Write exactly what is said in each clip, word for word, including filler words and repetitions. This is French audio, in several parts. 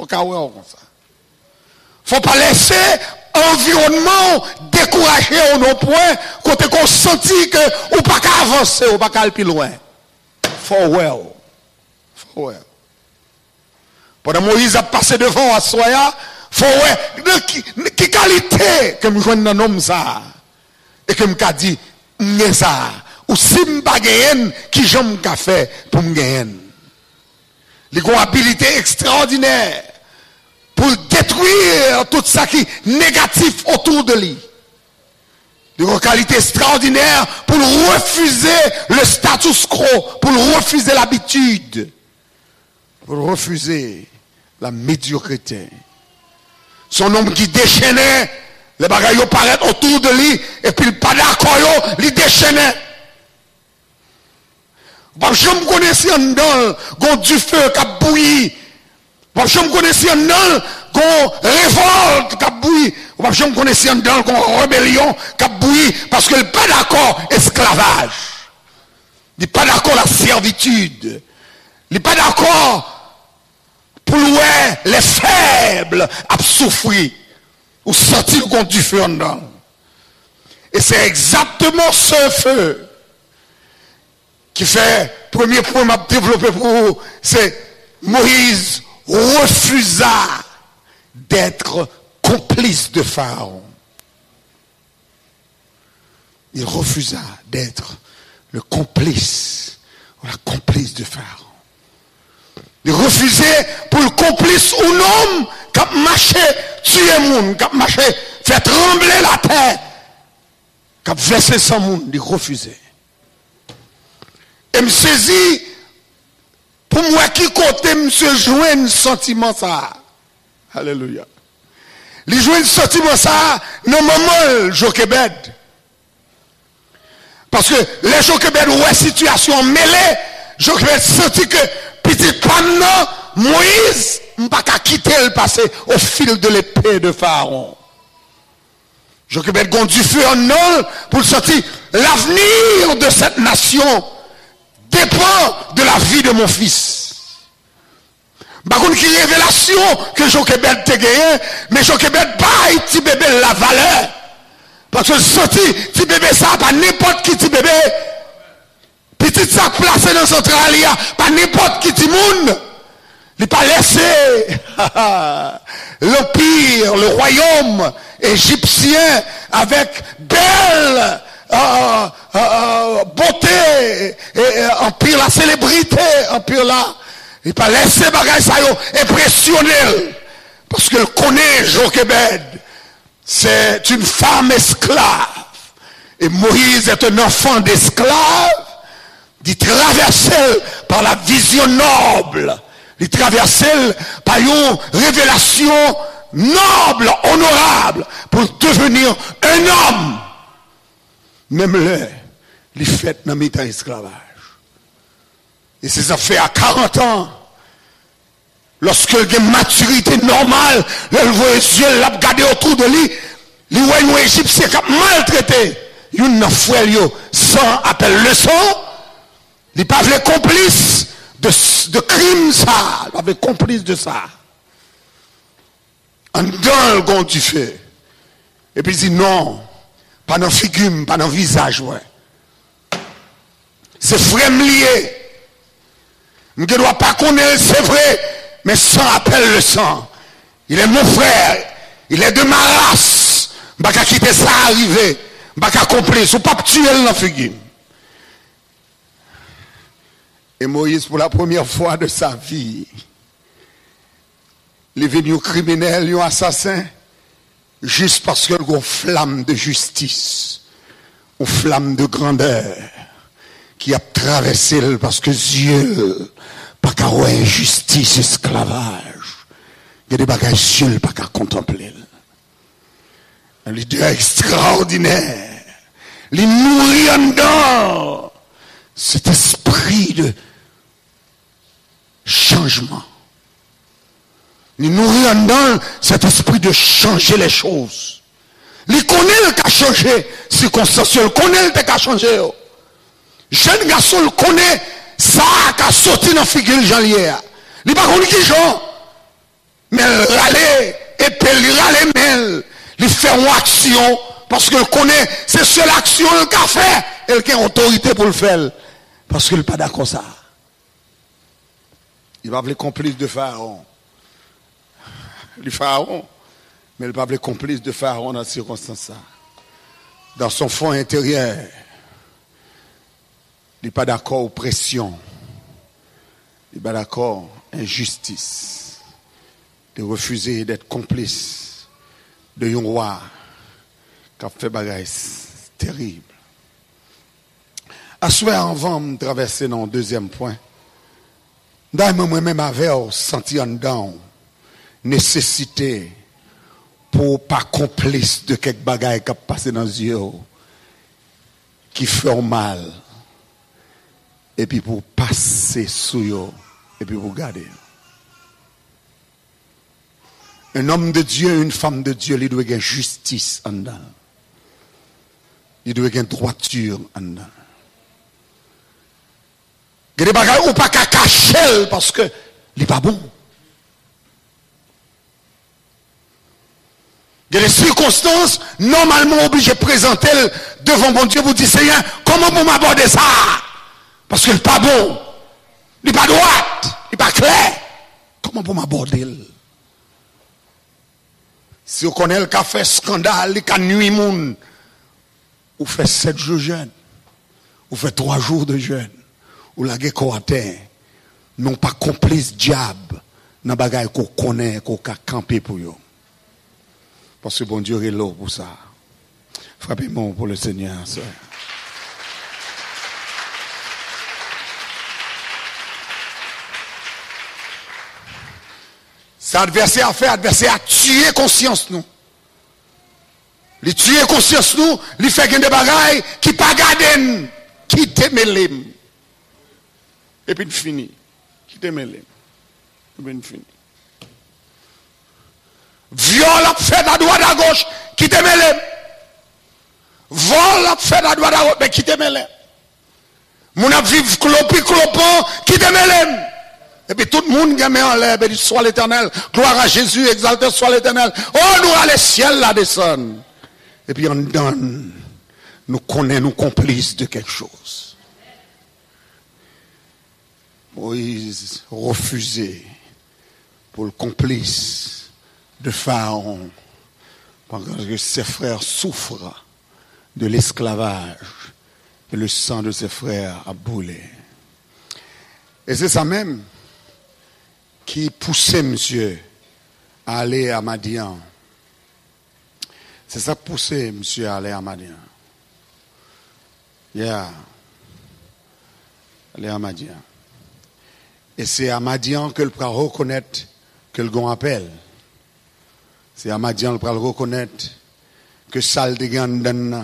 qu'à voir comme ça. Faut pas laisser environnement décourager au non point côté qu'on sentit que ou pas qu'à avancer ou pas qu'à aller plus loin. Faut well. Faut well. Pendant Moïse a passé devant à Soya, faut ouais qui, qui qualité que me joindre dans homme ça et que me qu'a dit m'gè ça ou si m'pa gagner qui j'aime qu'a fait pour me gagner. Les ont habilité extraordinaire pour détruire tout ça qui est négatif autour de lui. Ils ont une qualité extraordinaire pour refuser le status quo, pour refuser l'habitude, pour refuser la médiocrité. Son homme qui déchaînait, les bagailles paraissent autour de lui, et puis il pas d'accord, il déchaînait. Je me connaissais en dedans, gon du feu qui a bouilli. Je me connaissais en dedans, gon révolte qui a bouilli. Je me connaissais en dedans, gon rébellion qui a bouilli parce qu'il n'est pas d'accord esclavage. Il n'est pas d'accord la servitude. Il n'est pas d'accord pour louer les faibles à souffrir ou sortir contre du feu en dedans. Et c'est exactement ce feu qui fait, premier point m'a développé pour vous, c'est Moïse refusa d'être complice de Pharaon. Il refusa d'être le complice, ou la complice de Pharaon. Il refusait pour le complice ou l'homme qui a marché, tué le monde, qui a marché, fait trembler la terre, qui a versé son monde, il refusait. Et me saisit, pour moi qui côté me se joint un sentiment ça. Alléluia. Il joue un sentiment ça, non maman, Jochebed. Parce que les Jochebed, ouais, situation mêlée, Jochebed sentit que, petit panneau, Moïse, n'a pas quitter le passé au fil de l'épée de Pharaon. Jochebed gon du feu en nol pour sentir l'avenir de cette nation dépend de la vie de mon fils. Par contre, qui révélation que Jochebed te gagné, mais Jochebed pas petit bébé la valeur. Parce que sorti, petit bébé ça, pas n'importe qui petit bébé. Petit sac placé dans Centralia, pas n'importe qui petit monde. Il pas laissé l'empire, le royaume égyptien avec belle Euh, euh, euh, beauté, et, et, et, empire la célébrité, empire là, il pas laisser bagay ça yo impressionner, parce qu'elle connaît Jochebed, c'est une femme esclave, et Moïse est un enfant d'esclave, il traversé par la vision noble, il traversé par une révélation noble, honorable, pour devenir un homme. Même là, les fêtes dans le temps esclavage. Et c'est ça fait à quarante ans. Lorsque il y a une maturité normale, il voit les yeux, il a regardé autour de lui, il voit un Égyptien qui a maltraité. Il a fait sans appel leçon. Il n'a pas fait complice de, de crime ça. Il n'a pas fait complice de ça. En dedans le gon du feu. Et puis il dit non. Pas dans figure, pas dans visage, ouais. C'est frère lié. Je ne dois pas connaître, c'est vrai, mais sans appel le sang. Il est mon frère, il est de ma race. Je ne vais pas quitter ça arriver. Je ne vais pas complice, ou pas tuer dans la figure. Et Moïse, pour la première fois de sa vie, il est venu au criminel, au assassin. Juste parce qu'il y a une flamme de justice, une flamme de grandeur qui a traversé parce que Dieu, pas qu'à voir injustice, esclavage. Il y a des bagages Dieu, pas qu'à contempler. Un leader extraordinaire. Il nourrit en dedans cet esprit de changement. Il nourrit en dedans cet esprit de changer les choses. Il connaît le cas changé, circonstanciel, il connaît le cas changé. Jeune garçon, il connaît ça qui a sorti dans la figure de Jean-Lier. Il n'est pas connu qui Jean. Mais épée, il râle les mains, il fait une action, parce qu'il connaît, c'est seule action qu'il a fait, et qu'il a autorité pour le faire. Parce qu'il n'est pas d'accord ça. Il va appeler complice de Pharaon. Le Pharaon, mais il va appeler complice de Pharaon dans ces circonstances. Dans son fond intérieur, il n'est pas d'accord aux pressions. Il n'est pas d'accord à injustice. De refuser d'être complice de un roi qui a fait bagaille terrible. À souhait avant de traverser dans le deuxième point, moi-même avait senti en dedans nécessité pour pas complice de quelques bagailles qui a passé dans les yeux qui font mal et puis pour passer sous eux et puis pour garder. Un homme de Dieu, une femme de Dieu, il doit avoir justice en dedans. Il doit avoir droiture en dedans. Il y a des bagailles ou pas qu'à cacher parce que il n'est pas bon. Il y a des circonstances normalement obligées de présenter devant mon Dieu pour dire Seigneur, comment vous m'aborder ça? Parce qu'il n'est pas bon. Il n'est pas droit. Il n'est pas clair. Comment vous m'aborder? Si vous connaissez le café scandale, il a nuit moun, vous faites sept jours de jeûne, vous faites trois jours de jeûne, ou la guerre qu'on atteint, non pas complice diable, dans bagaille qu'on connaît, qu'on a campé pour eux. Parce que bon Dieu est là pour ça. Frappez-moi pour le Seigneur, ça. Ça adversaire a fait, adversaire a tué conscience nous. Il tuer conscience nous, il fait des bagailles qui pas garder, qui te mêlent. Et puis il finit. Qui te mêlent. Et puis il finit. Viol a fait à droite à gauche, qui te mêlent. Vol a fait à droite à gauche, mais qui te mêlent. Mon a vivre clopi clopant, qui te mêlent. Et puis tout le monde qui met en l'air, et dit soit l'Éternel, gloire à Jésus, exalté soit l'Éternel. Oh, nous allons le ciel là descendre. Et puis on donne, nous connaissons, nous complices de quelque chose. Moïse refusé pour le complice de Pharaon, parce que ses frères souffrent de l'esclavage et le sang de ses frères a brûlé. Et c'est ça même qui poussait monsieur à aller à Madian. C'est ça qui poussait monsieur à aller à Madian. Yeah. Aller à Madian. Et c'est à Madian que le pourra reconnaître que le gon appelle. C'est à Madian le pourra reconnaître que ça le dégaine dans.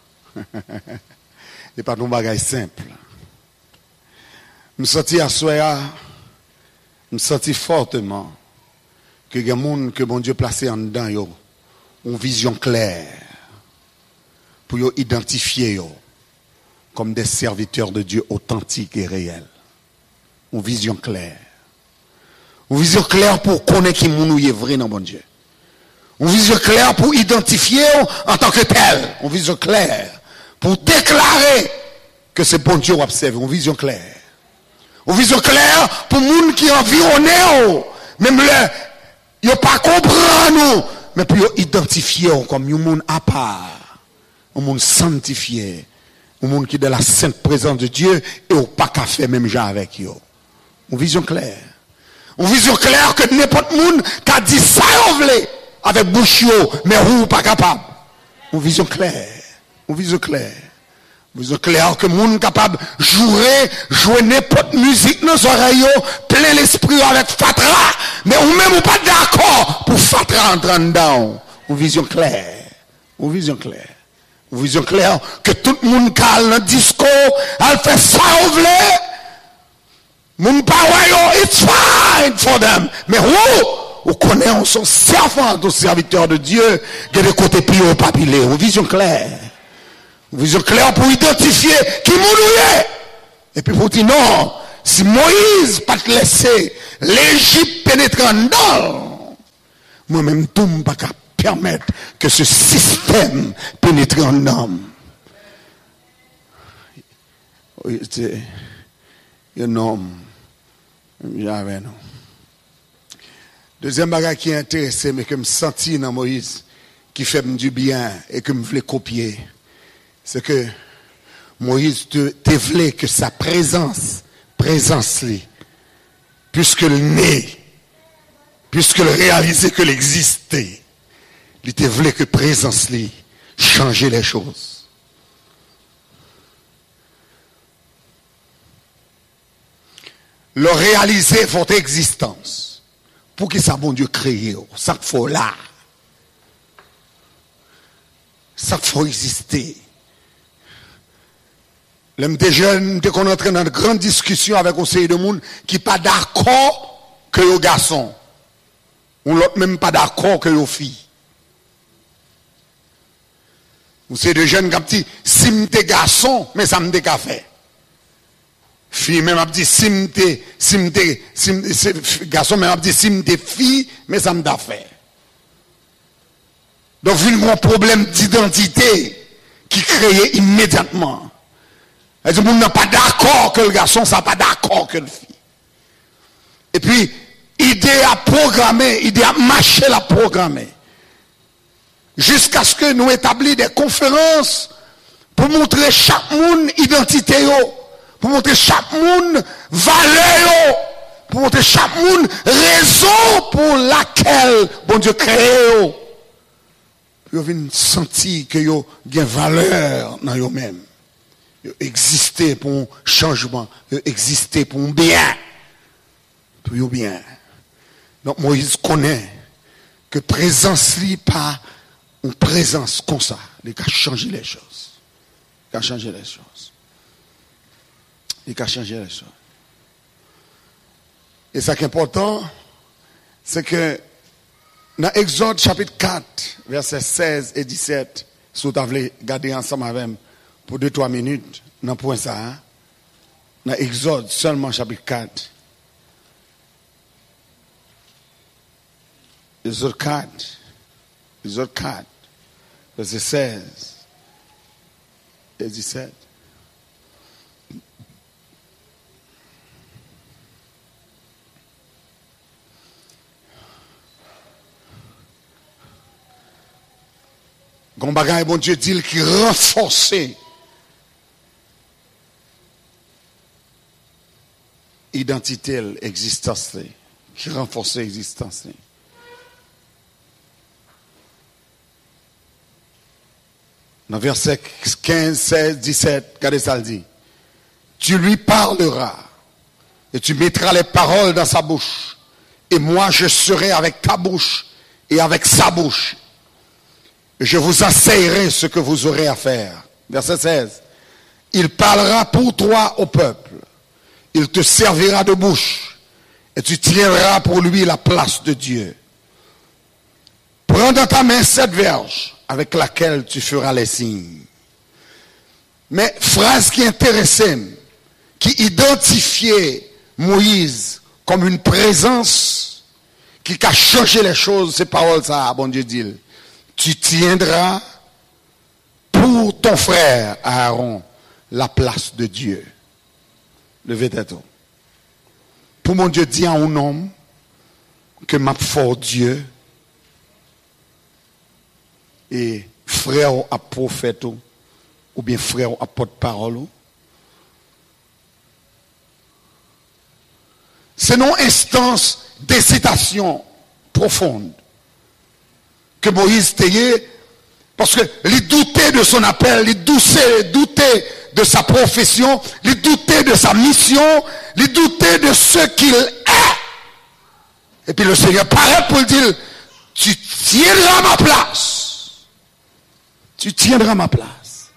C'est pas un bagage simple. Je me sens à soi, je me sens fortement que les gens que mon Dieu placé en dedans yo une vision claire pour yo identifier yo comme des serviteurs de Dieu authentiques et réels. Une vision claire. Une vision claire pour connaître qui moun est vrai dans mon Dieu. Une vision claire pour identifier en tant que tel. Une vision claire pour déclarer que c'est bon Dieu observe. Une vision claire. Une vision claire pour les gens qui environnent, même là, ils ne pas comprendre nous, mais pour identifier comme un monde à part, un monde sanctifié, un monde qui est dans la sainte présence de Dieu et au pas qu'à faire même gens avec eux. Une vision claire. Une vision claire que n'importe monde qui a dit ça avec bouche, mais vous pas capable. Une vision claire. Une vision claire. Vous êtes clair que le monde capable de jouer, jouer n'importe musique dans les oreilles, plein l'esprit avec Fatra, mais ou même ou pas d'accord pour Fatra entrer dedans. Une vision claire. Une vision claire. Une vision claire que tout le monde calme dans le discours, elle fait ça ou vle. Moun pa wayo, it's fine for them. Mais où, ou connaît, on sont servants, aux serviteurs de Dieu, de des côtés plus haut papillé. Une vision claire. Une vision claire pour identifier qui mourait. Et puis pour dire non, si Moïse pas te laisser l'Égypte pénétrer dedans, moi-même, tout ne pas permettre que ce système pénètre en homme. C'est un homme. J'avais non. Deuxième bagage qui est intéressé, mais que me senti dans Moïse, qui fait du bien et que me voulait copier, c'est que Moïse te, te voulait que sa présence, présence lui, puisque le nez, puisque le réaliser que l'existait, il te voulait que présence lui changer les choses. Le réaliser votre existence. Pour que ça, bon Dieu, crée, ça faut là. Ça faut exister. L'homme des jeunes, dès qu'on entre dans une grande discussion avec un série de monde qui pas d'accord que les garçons. Ou l'autre même pas d'accord que les filles. Ou c'est des jeunes qui disent, si m'te garçon, mais ça m'te café. Fille même a dit si m'te si m'te si garçon même a dit si m'te fille mais ça me d'a fait. Donc il y a un problème d'identité qui crée immédiatement. Et tout le monde n'a pas d'accord que le garçon ça pas d'accord que le fille. Et puis idée à programmer, idée à marcher la programmer. Jusqu'à ce que nous établissions des conférences pour montrer chaque monde identité yo. Pour montrer chaque monde valeur, pour montrer chaque monde raison pour laquelle bon Dieu crée. Vous avez senti que vous avez valeur dans vous-même. Vous existez pour un changement, vous existez pour un bien. Pour un bien. Donc Moïse connaît que présence n'est pas une présence comme ça. Il a changé les choses. Il a changé les choses. Il a changé les choses. Et ce qui est important, c'est que dans Exode chapitre quatre, versets seize et dix-sept, si vous voulez garder ensemble avec moi pour deux trois minutes, dans point ça, hein? Dans Exode seulement chapitre quatre. Exode quatre, Exode quatre, verset seize et dix-sept. Gon bagay bon Dieu dit qui renforcer identité l'existence qui renforce l'existence. Dans verset quinze, seize, dix-sept, regardez ça le dit. Tu lui parleras et tu mettras les paroles dans sa bouche et moi je serai avec ta bouche et avec sa bouche. Je vous enseignerai ce que vous aurez à faire. Verset seize. Il parlera pour toi au peuple. Il te servira de bouche. Et tu tiendras pour lui la place de Dieu. Prends dans ta main cette verge avec laquelle tu feras les signes. Mais phrase qui intéressait, qui identifiait Moïse comme une présence qui a changé les choses, ces paroles, ça, bon Dieu dit. Tu tiendras pour ton frère Aaron la place de Dieu. Levez tête. Pour mon Dieu dit à un homme que m'a fort Dieu et frère à prophète ou bien frère à porte-parole. C'est non instance d'hésitation profonde que Moïse tayait, parce que il doutait de son appel, il doutait, doutait de sa profession, il doutait de sa mission, il doutait de ce qu'il est. Et puis le Seigneur paraît pour dire, tu tiendras ma place. Tu tiendras ma place.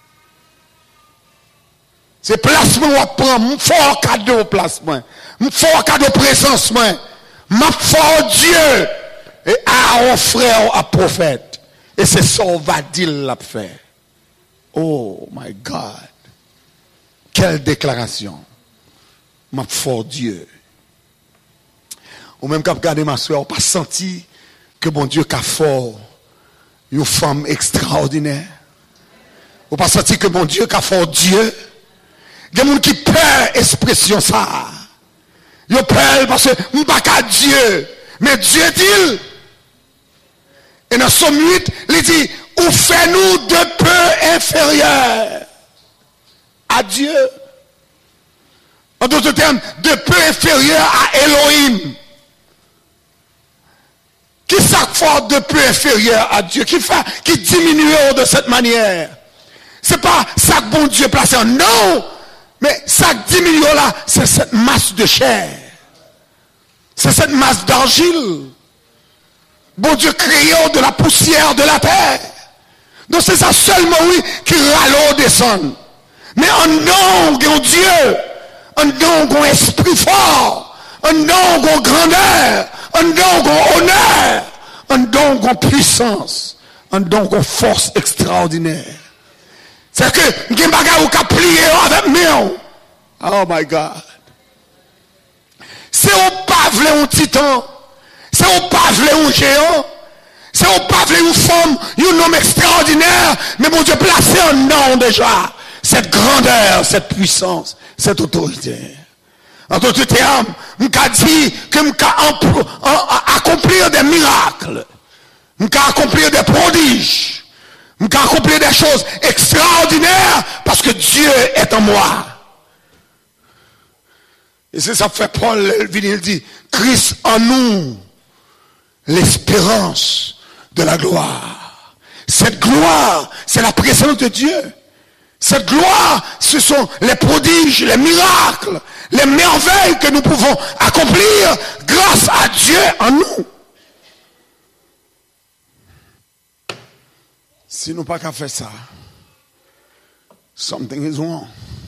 C'est placement où on prend, mon fort cadeau au placement, mon fort cadeau présence, mon fort Dieu. Et Aaron frère à prophète. Et c'est ça qu'on va dire l'a fait. Oh my God. Quelle déclaration. Ma fort Dieu. Ou même quand vous regardez ma soeur, on pas senti que bon Dieu qu'a fort une femme extraordinaire. Vous pas senti que bon Dieu qu'a fort Dieu. Il y a des gens qui peur expression ça. Ils peur parce que nous pas qu'à Dieu, mais Dieu dit. Et dans Somme huit, il dit, ou fait-nous de peu inférieurs à Dieu. En d'autres termes, de peu inférieurs à Elohim. Qui ça fait de peu inférieur à Dieu? Qui fait, qui diminue de cette manière? C'est pas ça que bon Dieu place en non, mais ça qui diminue là, c'est cette masse de chair. C'est cette masse d'argile. Bon Dieu créé de la poussière de la terre. Donc c'est ça seulement, oui, qui râle descend. Mais en nom, en Dieu, en nom, en esprit fort, en nom, en grandeur, en nom, en honneur, en nom, en puissance, en nom, en force extraordinaire. C'est que, il y a des bagages qui ont plié avec moi. Oh my God. C'est au pavle un titan. C'est au pavle un géant. C'est au pavle une femme, un homme extraordinaire. Mais mon Dieu, placé en nom déjà. Cette grandeur, cette puissance, cette autorité. En d'autres termes, je dis que je peux accomplir des miracles. Je peux accomplir des prodiges. Je peux accomplir des choses extraordinaires parce que Dieu est en moi. Et c'est ça que fait Paul, il dit, Christ en nous, l'espérance de la gloire. Cette gloire, c'est la présence de Dieu. Cette gloire, ce sont les prodiges, les miracles, les merveilles que nous pouvons accomplir grâce à Dieu en nous. Si nous n'avons pas qu'à faire ça, something is wrong.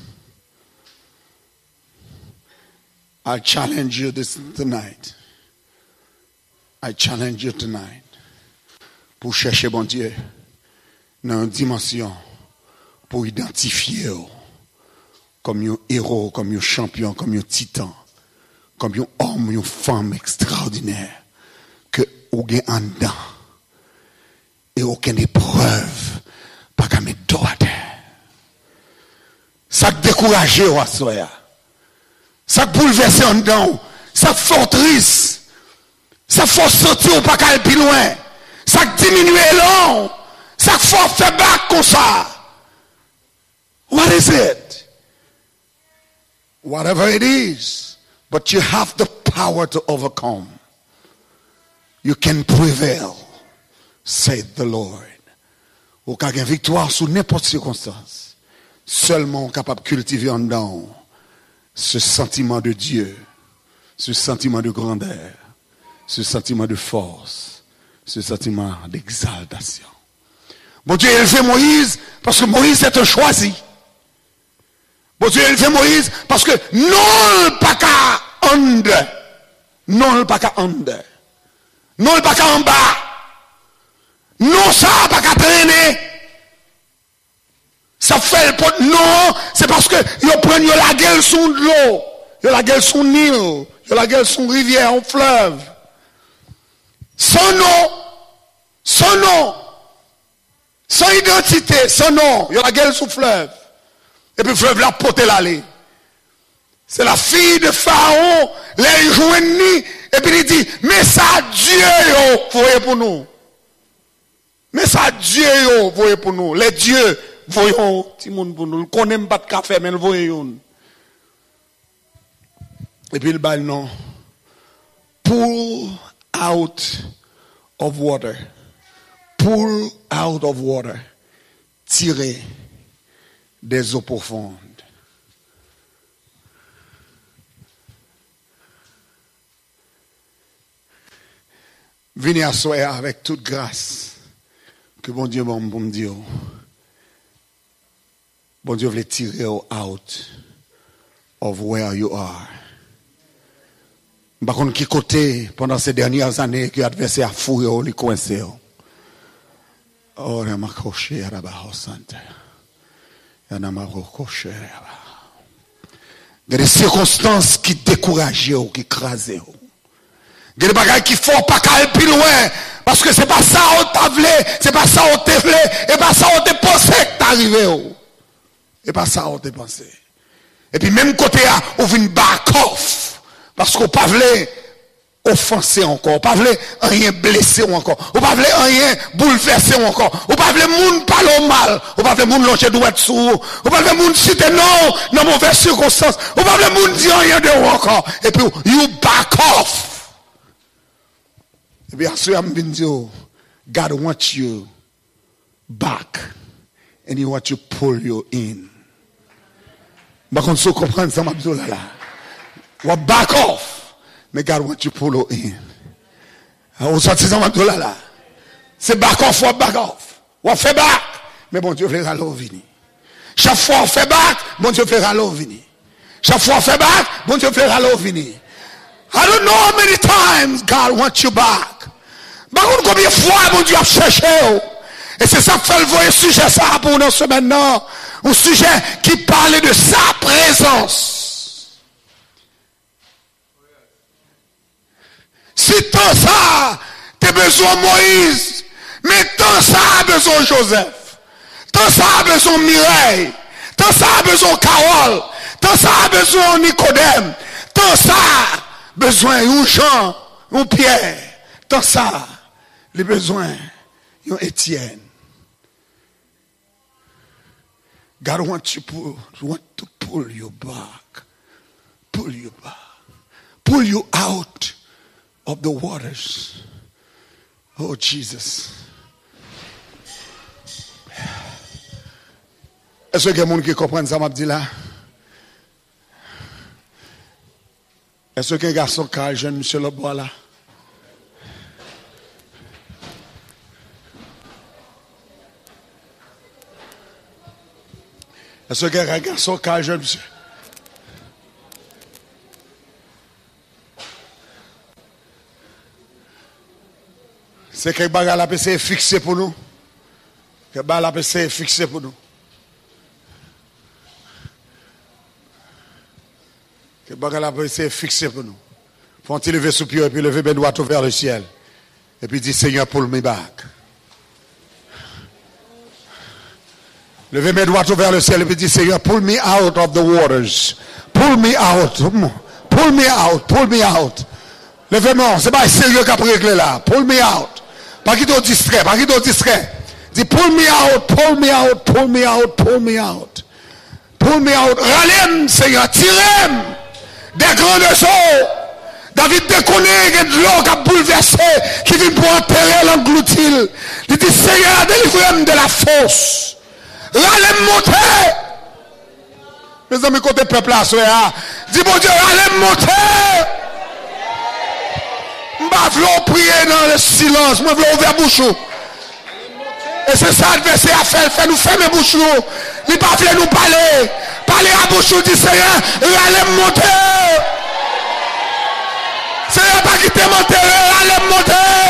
I challenge you this tonight. I challenge you tonight. Pour chercher bon Dieu dans une dimension pour identifier comme un héros, comme un champion, comme un titan, comme un homme, une femme extraordinaire que vous avez en dedans et aucune épreuve pas qu'à mettre dos à terre. Ça décourage au soya. Ça bouleverse en dedans. Ça fortrisse. Ça fait sortir pas qu'à aller plus loin. Ça diminue long. Ça fait faire back comme ça. What is it? Whatever it is. But you have the power to overcome. You can prevail. Saith the Lord. Ou qu'à une victoire sous n'importe circonstance. Seulement capable de cultiver en dedans ce sentiment de Dieu. Ce sentiment de grandeur. Ce sentiment de force. Ce sentiment d'exaltation. Bon Dieu a élevé Moïse parce que Moïse est un choisi. Bon Dieu a élevé Moïse parce que non pas qu'à en dedans. Non pas qu'à en dedans. Non pas qu'à en bas. Non ça pas qu'à traîner. Ça fait le pot. Non, c'est parce que ils prennent la gueule sous l'eau. Ils la gueule sous Nil. Ils la gueule sous rivière, en fleuve. Son nom, son nom, son identité, son nom, il y a la gueule sous fleuve. Et puis le fleuve l'a porté l'allée. C'est la fille de Pharaon, les joignit, et puis il dit, mais ça Dieu, yo, voyez pour nous. Mais ça Dieu, yo, voyez pour nous. Les dieux, voyons, petit monde pour nous. Nous connaissons pas de café, mais nous voyons. Et puis il bat le nom. Pull out of water. Pull out of water. Tirer des eaux profondes. Venez à soi avec toute grâce que bon Dieu m'a bon Dieu. Bon Dieu veut tirer out of where you are. Par contre, qui côté pendant ces dernières années que l'adversaire a fouillé ou les coincé. Oh, il m'a coché à la base. Il m'a coché. Il y a des circonstances qui découragent ou qui écrasent. Il y a des bagages qui font pas qu'à plus loin. Parce que c'est pas ça on t'a voulu, c'est pas ça on t'a voulu, et pas ça on t'a pensé que t'arrivé. Et pas ça on t'a pensé. Et puis même côté là, on vient back off. Parce qu'on pas voulu offenser encore, pas voulu rien blesser encore, on pas voulu rien bouleverser encore, on pas voulu moun parler mal, on pas voulu moun longer droit dessous, on pas voulu moun citer non dans mauvaise circonstance, on pas voulu moun dire rien de encore. Et puis you back off. Et puis après, I'm going to dire, God wants you back and He wants to pull you in. Par contre, si vous comprenez ça, je vais là. Ou back off, mais God wants you to pull you in. Vous sortez ça, je vais là. C'est back off ou back off. Ou fait back, mais bon Dieu fera l'eau venir. Chaque fois on fait back, bon Dieu fera l'eau venir. Chaque fois on fait back, bon Dieu fera l'eau venir. I don't know how many times God wants you back. Par contre, combien de fois mon Dieu a cherché? Et c'est ça que fait le vrai sujet ça pour nous ce maintenant. Un sujet qui parle de sa présence. Si tant ça, tu as besoin de Moïse, mais tant ça a besoin de Joseph, tant ça a besoin de Mireille, tant ça a besoin de Carole, tant ça a besoin de Nicodème, tant ça a besoin de Jean, ou Pierre, tant ça, les besoins, de Étienne. God wants you pull, want to pull you back, pull you back, pull you out of the waters. Oh Jesus. Est-ce qu'il y a des gens qui comprennent ça, m'a dit là? Est-ce qu'il y a un garçon qui a un jeune monsieur le bois là? Est-ce qu'il y a un garçon qui a un jeune monsieur? C'est quelque chose à la P C est fixé pour nous. Quelque chose à la P C est fixé pour nous. Quelque chose à la P C est fixé pour nous. Faut-il lever sous pied et puis lever mes doigts vers le ciel. Et puis dire Seigneur, pull me back. Levez mes doigts vers le ciel et puis dire Seigneur, pull me out of the waters. Pull me out. Pull me out. Pull me out. Levez-moi. C'est pas sérieux qu'a réglé là. Pull me out. Pas qu'il te distrait. Pas qu'il te distrait. Dis pull me out. Pull me out. Pull me out. Pull me out. Pull me out. Ralem, Seigneur. Tirem des grandes eaux. David déconne, il y a de l'eau qui a bouleversé, qui vient pour enterrer l'engloutil. Il dit Seigneur, délivrez-moi de la fosse. Ralem monter. Mes amis, côté peuple là, dis bon Dieu, ralem monter. Je veux prier dans le silence. Je veux ouvrir la bouche. Et c'est ça l'adversaire a fait. Fait nous fermer la bouche. Il ne pas nous parler. Parler à la bouche. Dit Seigneur, allez monter. Seigneur, pas quitter monter. Allez monter.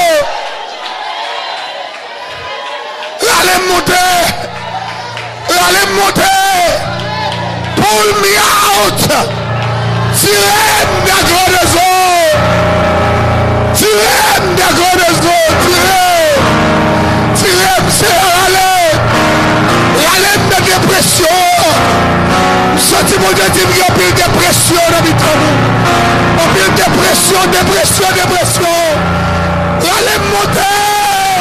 Allez monter. Allez monter. Pull me out. Tirez la grande zone. Tirez des grandes eaux, tirez, tirez, c'est allez, allez de dépression. Senti mon Dieu dit qu'il y a une dépression dans notre nous. On a une dépression, dépression, dépression. Allez monter,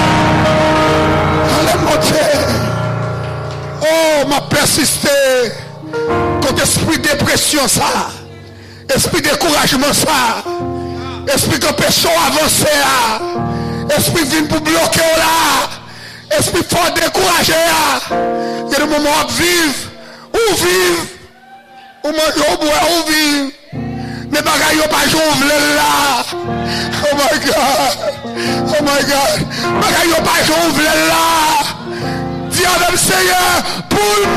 allez monter. Oh, m'a persisté. Quand esprit de dépression ça, esprit de découragement ça. Esprit que péché avancé là. Esprit vient pour bloquer là. Esprit fort découragé là. Il y a des moments où vivre. Où vivre. Où manger, où boire, où vivre. Mais bagaille yo pas j'ouvre là. Oh my God. Oh my God. Bagaille yo pas j'ouvre là. Dis à même Seigneur pour